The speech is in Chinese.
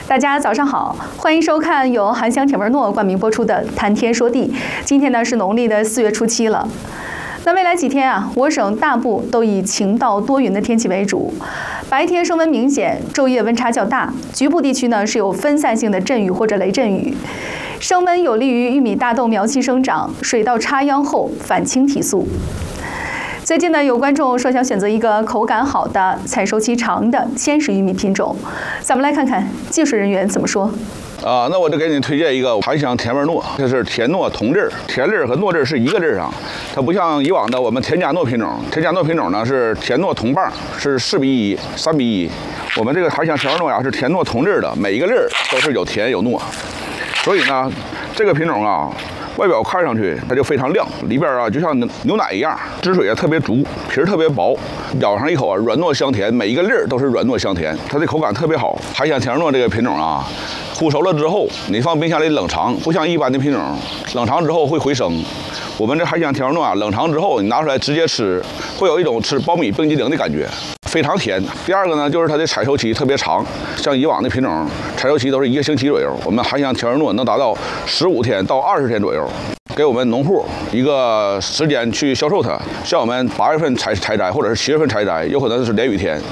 大家早上好，欢迎收看由韩湘铁文诺冠名播出的《谈天说地》。今天呢是农历的4月初7了。那未来几天啊，我省大部都以晴到多云的天气为主，白天升温明显，昼夜温差较大，局部地区呢是有分散性的阵雨或者雷阵雨。升温有利于玉米、大豆苗期生长，水稻插秧后反青提速。最近呢，有观众说想选择一个口感好的、采收期长的鲜食玉米品种，咱们来看看技术人员怎么说。 那我就给你推荐一个韩湘甜味糯，这是甜糯同粒儿，甜粒儿和糯粒儿是一个粒儿上，它不像以往的我们田家糯品种，田家糯品种呢是甜糯同瓣，是4:1、3:1，我们这个韩湘甜味糯呀是甜糯同粒儿的，每一个粒儿都是有甜有糯，所以呢，这个品种啊。外表看上去它就非常亮，里边啊就像牛奶一样，汁水也特别足，皮儿特别薄，咬上一口啊软糯香甜，每一个粒儿都是软糯香甜，它的口感特别好。韩湘甜糯这个品种啊，烀熟了之后你放冰箱里冷藏，不像一般的品种，冷藏之后会回生。我们这韩湘甜糯啊，冷藏之后你拿出来直接吃，会有一种吃苞米冰激凌的感觉。非常甜。第二个呢，就是它的采收期特别长，像以往的品种，采收期都是1个星期左右。我们韩湘甜味糯能达到15天到20天左右，给我们农户一个时间去销售它。像我们8月份采摘，或者是7月份采摘，有可能是连雨天。